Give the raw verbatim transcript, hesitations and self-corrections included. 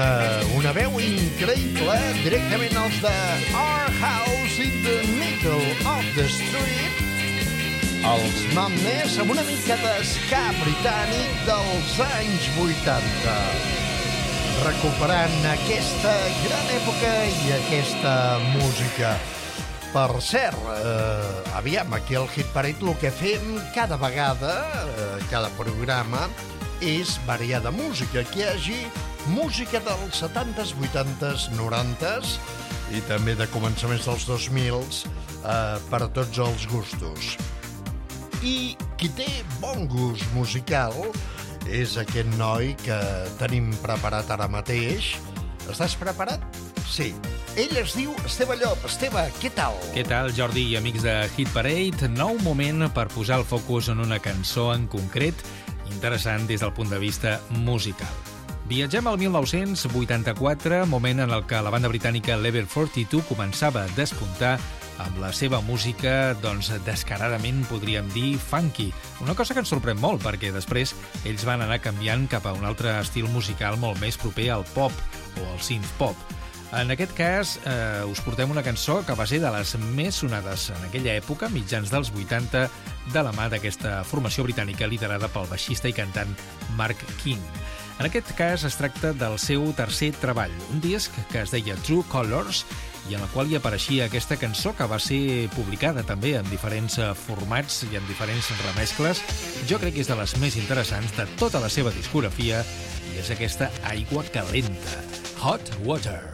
uh, una veu increïble, directament els de Our House in the Middle of the Street, els Madness, amb una mica d'esca britànic dels anys vuitanta, recuperant aquesta gran època i aquesta música. Per cert, eh, aviam, aquí al Hit Parade el que fem cada vegada, eh, cada programa, és variar de música, que hi hagi música dels setantes, vuitantes, norantes i també de començaments dels dos mils eh, per a tots els gustos. I qui té bon gust musical és aquest noi que tenim preparat ara mateix. Estàs preparat? Sí. Ell es diu Esteve Llop. Esteve, què tal? Què tal, Jordi i amics de Hit Parade? Nou moment per posar el focus en una cançó en concret, interessant des del punt de vista musical. Viatgem al mil nou-cents vuitanta-quatre, moment en el que la banda britànica Level quaranta-dos començava a despuntar amb la seva música, doncs, descaradament, podríem dir, funky. Una cosa que ens sorprèn molt, perquè després ells van anar canviant cap a un altre estil musical molt més proper al pop o al synth-pop. En aquest cas, eh, us portem una cançó que va ser de les més sonades en aquella època, mitjans dels vuitanta, de la mà d'aquesta formació britànica liderada pel baixista i cantant Mark King. En aquest cas es tracta del seu tercer treball, un disc que es deia True Colors, i en el qual hi apareixia aquesta cançó que va ser publicada també en diferents formats i en diferents remescles. Jo crec que és de les més interessants de tota la seva discografia i és aquesta Aigua Calenta, Hot Water.